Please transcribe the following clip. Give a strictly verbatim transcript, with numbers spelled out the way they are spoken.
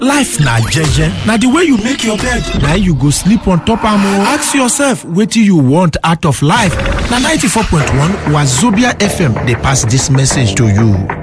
Life na jeje, na the way you make your bed, na you go sleep on top am o. Ask yourself wetin you want out of life. Na ninety-four point one Wazobia F M dey pass this message to you.